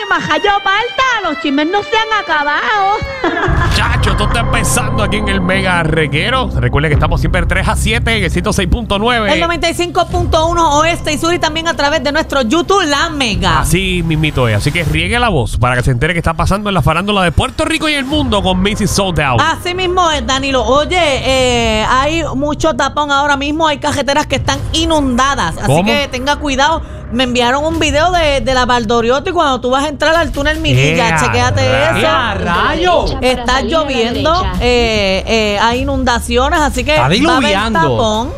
majayo falta, los chismes no se han acabado. Chacho, esto está empezando aquí en el Mega Reguero. Recuerde que estamos siempre 3 a 7 en el 106.9. El 95.1 oeste y sur y también a través de nuestro YouTube La Mega. Así mismito es. Así que riegue la voz para que se entere qué está pasando en la farándula de Puerto Rico y el mundo con Missy Sold Out. Así mismo es, Danilo. Oye, hay mucho tapón ahora mismo. Hay carreteras que están inundadas. Así ¿Cómo? que tenga cuidado. Me enviaron un video de la Valdoriotti cuando tú vas a entrar al túnel Minilla. Chequéate eso. ¡Rayo! Está lloviendo. Hay inundaciones. Así que Está va a haber diluviando. tapón.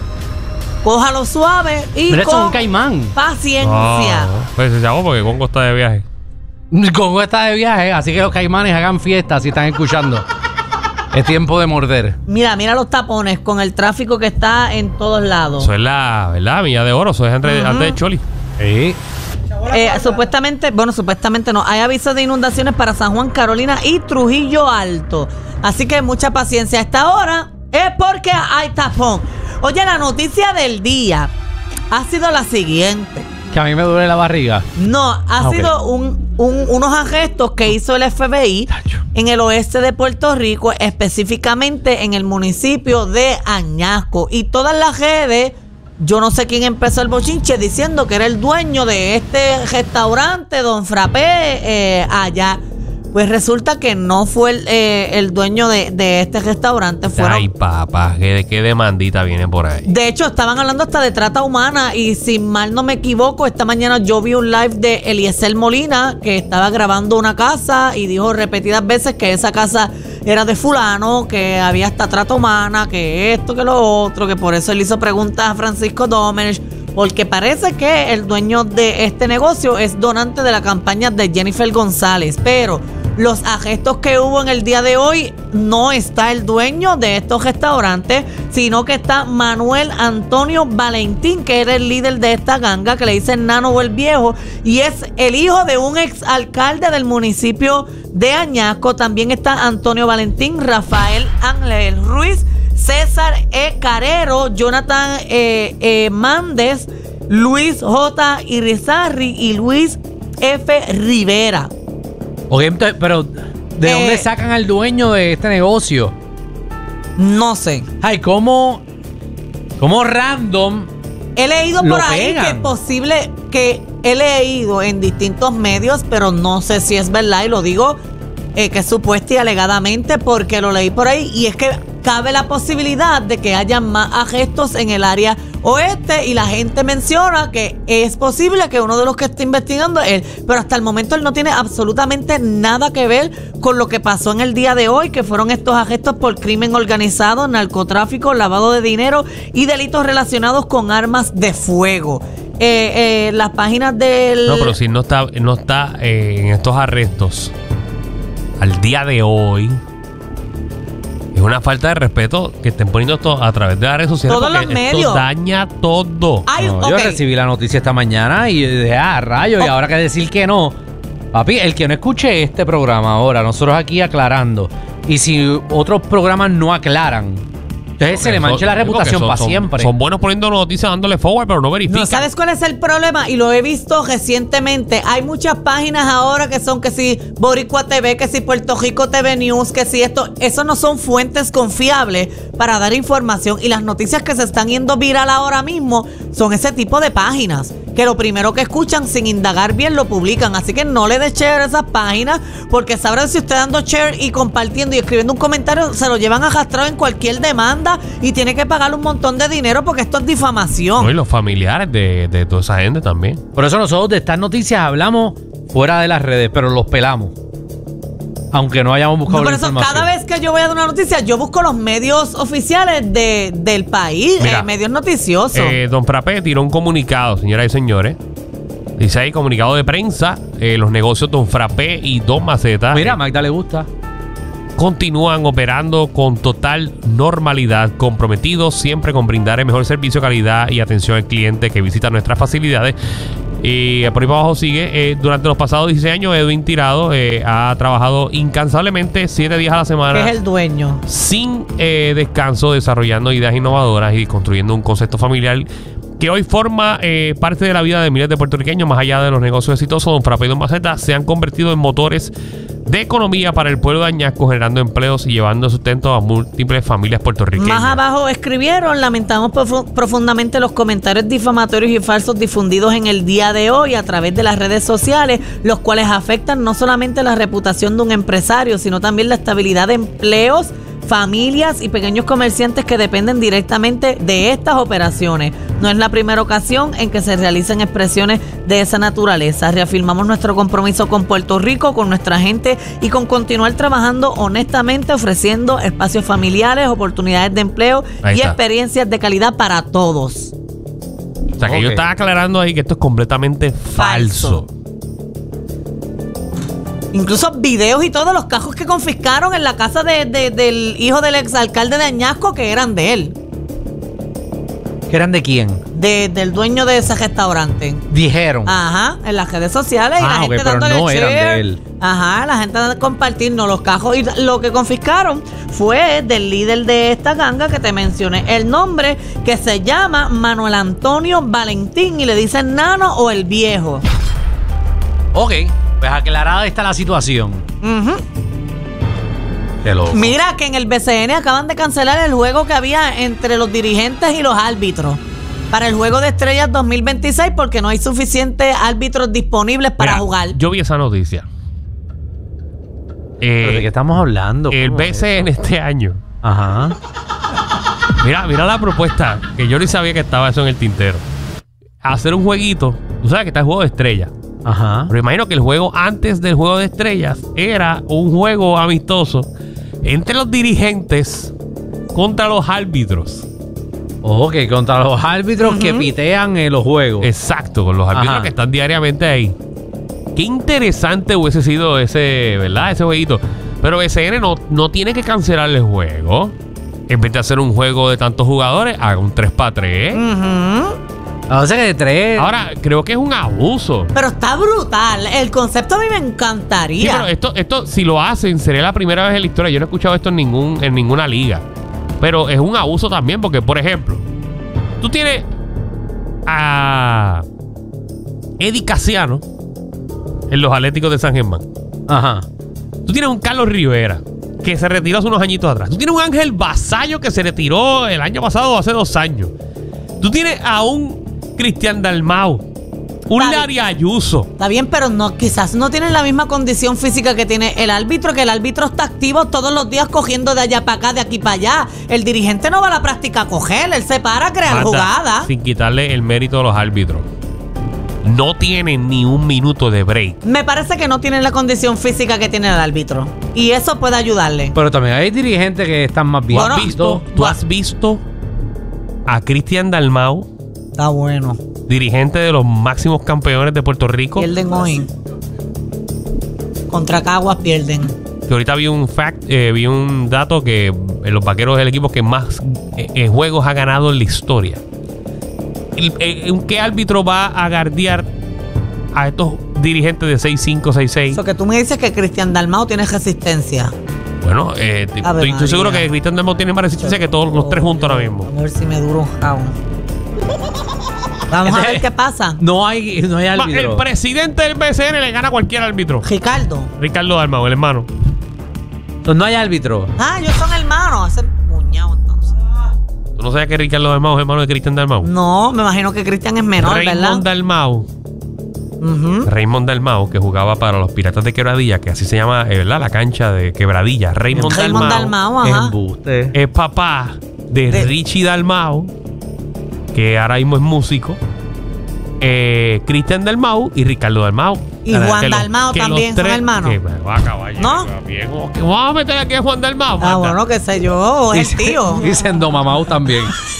Cójalo suave y Pero eso es con un caimán. paciencia. Pues se llamó porque Congo está de viaje. Congo está de viaje, así que los caimanes hagan fiesta si están escuchando. Es tiempo de morder. Mira los tapones con el tráfico que está en todos lados. Eso es la, ¿verdad? Milla de Oro. Eso es antes de Choli. Sí. Supuestamente no, hay avisos de inundaciones para San Juan, Carolina y Trujillo Alto. Así que mucha paciencia a esta hora, es porque hay tapón. Oye, la noticia del día ha sido la siguiente. Que a mí me duele la barriga. No, ha sido unos arrestos que hizo el FBI en el oeste de Puerto Rico, específicamente en el municipio de Añasco. Y todas las redes, yo no sé quién empezó el bochinche diciendo que era el dueño de este restaurante, Don Frappé, allá. Pues resulta que no fue el dueño de este restaurante. Ay, papá, qué demandita viene por ahí. De hecho, estaban hablando hasta de trata humana y si mal no me equivoco, esta mañana yo vi un live de Eliezer Molina que estaba grabando una casa y dijo repetidas veces que esa casa era de fulano, que había hasta trata humana, que esto, que lo otro, que por eso él hizo preguntas a Francisco Domenech, porque parece que el dueño de este negocio es donante de la campaña de Jennifer González, pero los arrestos que hubo en el día de hoy no está el dueño de estos restaurantes, sino que está Manuel Antonio Valentín, que era el líder de esta ganga, que le dicen Nano o el Viejo, y es el hijo de un exalcalde del municipio de Añasco. También está Antonio Valentín, Rafael Ángel Ruiz, César E. Carrero, Jonathan Mández, Luis J. Irizarry y Luis F. Rivera. Oye, pero ¿de dónde sacan al dueño de este negocio? No sé. Ay, ¿cómo random? He leído por ahí pegan? que es posible que he leído en distintos medios, pero no sé si es verdad y lo digo que es supuesta y alegadamente porque lo leí por ahí y es que cabe la posibilidad de que haya más arrestos en el área oeste y la gente menciona que es posible que uno de los que esté investigando es él, pero hasta el momento él no tiene absolutamente nada que ver con lo que pasó en el día de hoy, que fueron estos arrestos por crimen organizado, narcotráfico, lavado de dinero y delitos relacionados con armas de fuego. Las páginas del... No, pero si no está en estos arrestos al día de hoy, es una falta de respeto que estén poniendo esto a través de las redes sociales. Todos los medios. Esto daña todo. Ay, No, ok. Yo recibí la noticia esta mañana y dije, rayo, y ahora que decir que no. Papi, el que no escuche este programa ahora, nosotros aquí aclarando, y si otros programas no aclaran, entonces se le mancha la reputación para siempre. Son buenos poniendo noticias, dándole forward, pero no verifican. No, ¿sabes cuál es el problema? Y lo he visto recientemente. Hay muchas páginas ahora que son que si Boricua TV, que si Puerto Rico TV News, que si esto. Eso no son fuentes confiables para dar información. Y las noticias que se están yendo viral ahora mismo son ese tipo de páginas que lo primero que escuchan sin indagar bien lo publican. Así que no le des share a esas páginas porque sabrán si usted dando share y compartiendo y escribiendo un comentario se lo llevan arrastrado en cualquier demanda y tiene que pagar un montón de dinero porque esto es difamación. No, y los familiares de toda esa gente también. Por eso nosotros de estas noticias hablamos fuera de las redes, pero los pelamos. Aunque no hayamos buscado Por la eso información. cada vez que yo voy a dar una noticia, yo busco los medios oficiales del país, Mira, medios noticiosos. Don Frappé tiró un comunicado, señoras y señores. Dice ahí, comunicado de prensa, los negocios Don Frappé y Don Maceta Mira, a Magda le gusta. continúan operando con total normalidad, comprometidos siempre con brindar el mejor servicio, calidad y atención al cliente que visita nuestras facilidades. Y por ahí para abajo sigue. Durante los pasados 16 años, Edwin Tirado ha trabajado incansablemente 7 días a la semana. Que es el dueño. Sin descanso, desarrollando ideas innovadoras y construyendo un concepto familiar que hoy forma parte de la vida de miles de puertorriqueños, más allá de los negocios exitosos. Don Frappé y Don Maceta se han convertido en motores de economía para el pueblo de Añasco, generando empleos y llevando sustento a múltiples familias puertorriqueñas. Más abajo escribieron: lamentamos profundamente los comentarios difamatorios y falsos difundidos en el día de hoy a través de las redes sociales, los cuales afectan no solamente la reputación de un empresario, sino también la estabilidad de empleos, familias y pequeños comerciantes que dependen directamente de estas operaciones. No es la primera ocasión en que se realizan expresiones de esa naturaleza. Reafirmamos nuestro compromiso con Puerto Rico, con nuestra gente y con continuar trabajando honestamente, ofreciendo espacios familiares, oportunidades de empleo y experiencias de calidad para todos. O sea, que yo estaba aclarando ahí que esto es completamente falso. Incluso videos y todos los cajos que confiscaron en la casa del hijo del exalcalde de Añasco, que eran de él. ¿Que eran de quién? Del dueño de ese restaurante. Dijeron. Ajá, en las redes sociales y la gente pero dándole no eran share. de él. Ajá, la gente compartiendo los cajos. Y lo que confiscaron fue del líder de esta ganga que te mencioné el nombre, que se llama Manuel Antonio Valentín y le dicen Nano o el Viejo. Ok, pues aclarada está la situación. Qué loco. Mira que en el BCN acaban de cancelar el juego que había entre los dirigentes y los árbitros para el Juego de Estrellas 2026 porque no hay suficientes árbitros disponibles para jugar. Yo vi esa noticia. ¿Pero de qué estamos hablando? El BCN este año. Ajá. Mira la propuesta, que yo ni sabía que estaba eso en el tintero. Hacer un jueguito. Tú sabes que está el Juego de Estrellas. Ajá. Pero imagino que el juego antes del Juego de Estrellas era un juego amistoso entre los dirigentes contra los árbitros. Ok, contra los árbitros que pitean los juegos. Exacto, con los árbitros que están diariamente ahí. Qué interesante hubiese sido ese, ¿verdad? Ese jueguito. Pero BCN no tiene que cancelar el juego. En vez de hacer un juego de tantos jugadores, haga un 3x3. O sea que de 3. Ahora, creo que es un abuso. Pero está brutal. El concepto a mí me encantaría. Sí, pero esto si lo hacen, sería la primera vez en la historia. Yo no he escuchado esto en ninguna liga. Pero es un abuso también porque, por ejemplo, tú tienes a Eddie Casiano en los Atléticos de San Germán. Ajá. Tú tienes un Carlos Rivera que se retiró hace unos añitos atrás. Tú tienes un Ángel Vasallo que se retiró el año pasado o hace 2 años. Tú tienes a un Cristian Dalmau, un Larry Ayuso. Está bien, pero quizás no tienen la misma condición física que tiene el árbitro, que el árbitro está activo todos los días cogiendo de allá para acá, de aquí para allá. El dirigente no va a la práctica a coger, él se para a crear jugadas. Sin quitarle el mérito a los árbitros. No tienen ni un minuto de break. Me parece que no tienen la condición física que tiene el árbitro. Y eso puede ayudarle. Pero también hay dirigentes que están más bien. ¿Tú has visto a Cristian Dalmau? Está bueno. Dirigente de los máximos campeones de Puerto Rico. Pierden hoy. Contra Caguas pierden. Que ahorita vi un dato que los Vaqueros es el equipo que más juegos ha ganado en la historia. ¿Qué árbitro va a guardiar a estos dirigentes de 6'5", 6'6"? Eso que tú me dices que Cristian Dalmau tiene resistencia. Bueno, estoy seguro que Cristian Dalmau tiene más resistencia que todos los 3 juntos ahora mismo. Vamos a ver si me duro un round. Vamos a ver qué pasa. No hay árbitro. El presidente del BCN le gana a cualquier árbitro. Ricardo Dalmau, el hermano. No hay árbitro. Ellos son hermanos. Hacen puñado entonces. ¿Tú no sabías que Ricardo Dalmau es hermano de Cristian Dalmau? No, me imagino que Cristian es menor, Raymond ¿verdad? Dalmau. Raymond Dalmau, que jugaba para los Piratas de Quebradilla, que así se llama, ¿verdad? La cancha de Quebradilla. Raymond Dalmau ajá. Embuste. Es papá de Richie Dalmau, que ahora mismo es músico. Cristian Dalmau y Ricardo Dalmau. Y Juan Dalmau también son hermanos. ¿No? Vamos a meter aquí a Juan Dalmau. Bueno, qué sé yo, es el tío. Y Sendo Mamau también.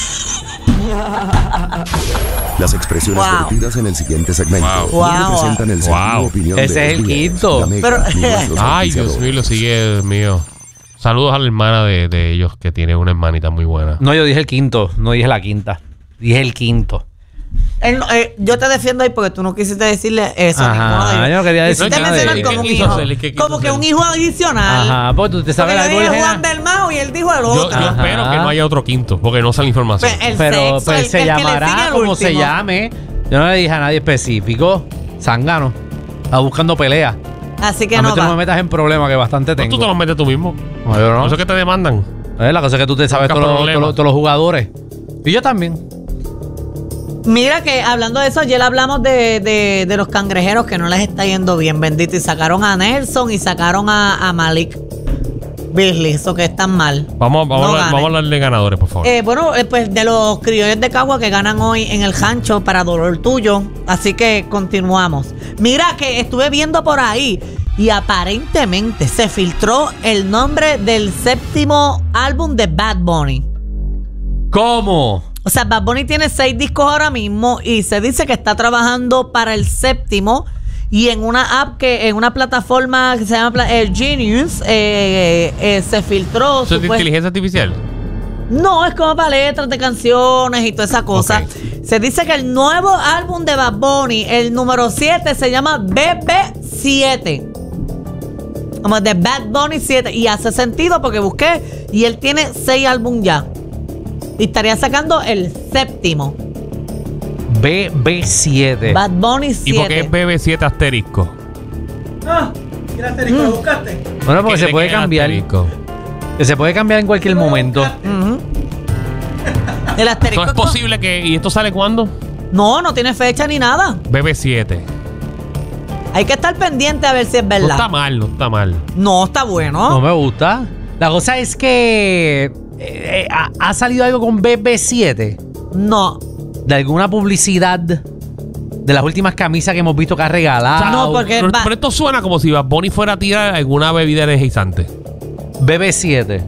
Las expresiones vertidas en el siguiente segmento no representan el sentido o opinión de Ese es el quinto. Ay, Dios mío, lo sigue, Dios mío. Saludos a la hermana de ellos, que tiene una hermanita muy buena. No, yo dije el quinto, no dije la quinta. Dije el quinto. Yo te defiendo ahí porque tú no quisiste decirle eso. Ajá, yo no quería decir Quisiste nada de mencionar eso. como un ¿Qué quiso hijo. hacer? ¿Qué quiso Como que hacer? un hijo adicional. Ajá, pues tú te sabes Porque la yo dije Jorge. Juan Dalmau y él dijo el Yo otro. espero que no haya otro quinto, porque no sale información. El Pero sexo, pues el se que le sigue llamará el como se último. llame. Yo no le dije a nadie específico. Zángano. Está buscando pelea. Así que A mí no tú no me va. metas en problemas que bastante No, tengo. tú te los metes tú mismo. No, yo no. Por eso es que te demandan. La cosa es que tú te sabes Busca problemas. todos los jugadores. Y yo también. Mira que hablando de eso, ayer hablamos de los cangrejeros que no les está yendo bien, bendito. Y sacaron a Nelson y sacaron a Malik Beasley, eso que están mal. Vamos No a hablar de ganadores, por favor. Pues de los criollos de Cagua que ganan hoy en el rancho para dolor tuyo. Así que continuamos. Mira que estuve viendo por ahí y aparentemente se filtró el nombre del 7º álbum de Bad Bunny. ¿Cómo? O sea, Bad Bunny tiene 6 discos ahora mismo y se dice que está trabajando para el 7º y en una app en una plataforma que se llama Genius se filtró. ¿Eso es de inteligencia artificial? No, es como para letras de canciones y toda esa cosa. Ok. Se dice que el nuevo álbum de Bad Bunny, el número 7, se llama BB7. Como de Bad Bunny 7. Y hace sentido porque busqué y él tiene 6 álbumes ya. Y estaría sacando el 7º. BB7. Bad Bunny 7. ¿Y por qué es BB7 asterisco? ¿Qué asterisco lo buscaste? Bueno, porque ¿Qué se puede le queda cambiar. asterisco? Que se puede cambiar en cualquier momento. El asterisco. ¿No es posible que... ¿Y esto sale cuándo? No tiene fecha ni nada. BB7. Hay que estar pendiente a ver si es No verdad. está mal, no está mal. No, está bueno. No me gusta. La cosa es que ha salido algo con BB7 No. de alguna publicidad de las últimas camisas que hemos visto que ha regalado. No, porque Pero esto suena como si Bad Bunny fuera a tirar alguna bebida energizante. BB7.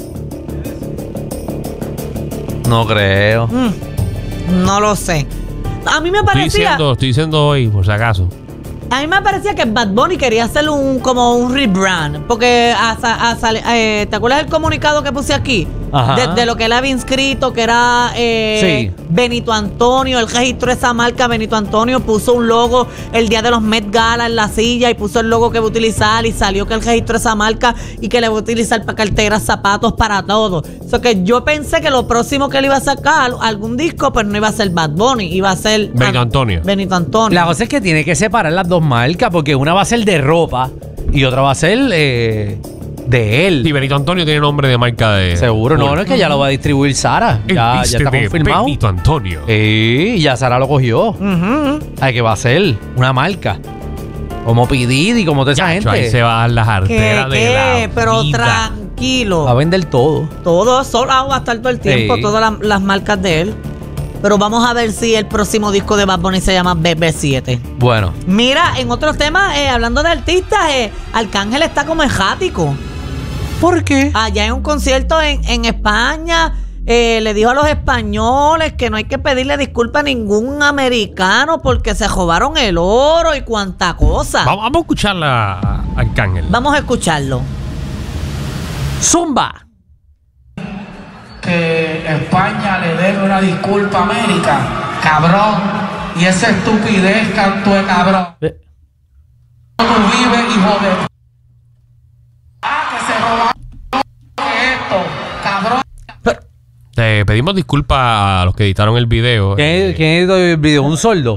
No creo. No lo sé. A mí me Estoy parecía. diciendo hoy, por si acaso. A mí me parecía que Bad Bunny quería hacer como un rebrand. Porque ¿te acuerdas del comunicado que puse aquí? Ajá. De lo que él había inscrito, que era Sí. Benito Antonio. Él registró esa marca. Benito Antonio puso un logo el día de los Met Gala en la silla y puso el logo que va a utilizar. Y salió que él registró esa marca y que le va a utilizar para carteras, zapatos, para todo. O sea que yo pensé que lo próximo que él iba a sacar, algún disco, pues no iba a ser Bad Bunny, iba a ser Benito Antonio. Benito Antonio. La cosa es que tiene que separar las dos marcas porque una va a ser de ropa y otra va a ser de él. Sí, Benito Antonio tiene nombre de marca de... Seguro, no es que ya lo va a distribuir Sara. El Ya viste está de confirmado. Benito Antonio. Sí, ya Sara lo cogió. Ay, que va a ser una marca. Como P. Diddy, como toda esa Chacho, ahí gente. se va a dar la jartera de la Pero vida. tranquilo. Va a vender todo. Todo solo va a estar todo el tiempo, Sí. todas las marcas de él. Pero vamos a ver si el próximo disco de Bad Bunny se llama BB7. Bueno, Mira, en otros temas, hablando de artistas, Arcángel está como errático. ¿por qué? Allá en un concierto en España, le dijo a los españoles que no hay que pedirle disculpas a ningún americano porque se robaron el oro y cuanta cosa. Vamos a escucharla a Arcángel. Vamos a escucharlo. Zumba. Que España le debe una disculpa a América, cabrón. Y esa estupidez, canto de cabrón. Tú vives, hijo de... que se robaron esto, cabrón. Te pedimos disculpas a los que editaron el video. ¿Quién editó el video? ¿Un sordo?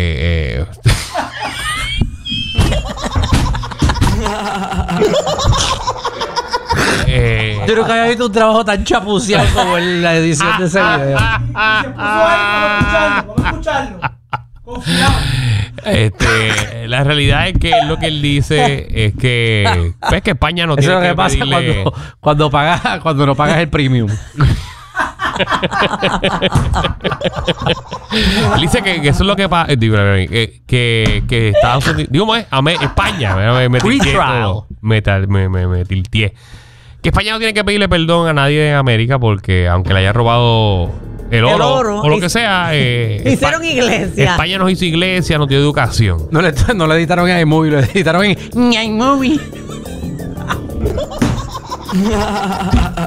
Yo nunca había visto un trabajo tan chapuceado como en la edición de ese video. Vamos a escucharlo. Confiado. La realidad es que lo que él dice es que pues que España no Eso es tiene lo que que pasa pedirle... cuando no pagas el premium. Él dice que eso es lo que pasa. Que Estados Unidos. Digo, España. Me Free tilteé trial. todo. Me tilteé. Que España no tiene que pedirle perdón a nadie en América porque, aunque le haya robado el oro o lo que sea, Hicieron iglesia. España nos hizo iglesia, nos dio educación. No le editaron en iMovie, lo editaron en iMovie.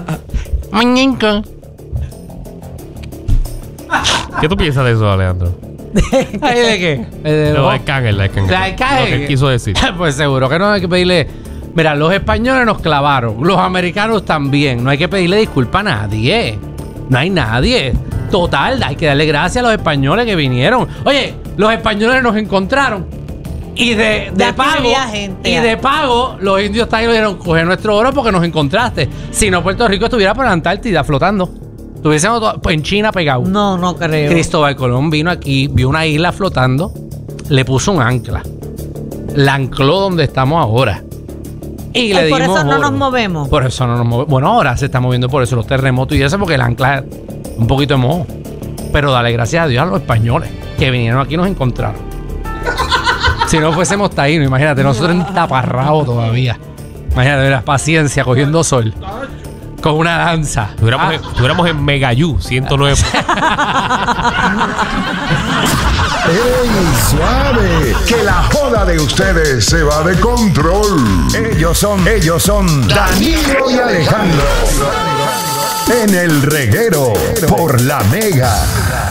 ¿Qué tú piensas de eso, Alejandro? ¿Ahí de qué? No, arcángel. ¿De arcángel? Lo que él quiso decir. Pues seguro que no hay que pedirle. Mira, los españoles nos clavaron, los americanos también. No hay que pedirle disculpa a nadie. No hay nadie. Total, hay que darle gracias a los españoles que vinieron. Oye, los españoles nos encontraron. Y de pago, gente, y de pago, los indios también dijeron, coge nuestro oro porque nos encontraste. Si no, Puerto Rico estuviera por la Antártida flotando. Estuviésemos en China pegados. No creo. Cristóbal Colón vino aquí, vio una isla flotando, le puso un ancla. La ancló donde estamos ahora. Y le dimos por eso no oro. nos movemos. Por eso no nos movemos. Bueno, ahora se está moviendo por eso los terremotos y eso, porque el ancla es un poquito de moho. Pero dale gracias a Dios a los españoles que vinieron aquí y nos encontraron. Si no fuésemos taínos, imagínate, nosotros en taparrabo todavía. Imagínate, la paciencia cogiendo sol. Con una danza. Estuviéramos en Megayú 109. ¡Ey, suave! Que la joda de ustedes se va de control. Ellos son Danilo y Alejandro. En el reguero por La Mega.